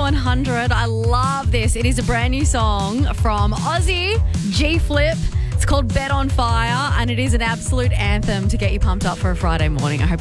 100. I love this. It is a brand new song from Aussie G-Flip. It's called Bet on Fire, and it is an absolute anthem to get you pumped up for a Friday morning. I hope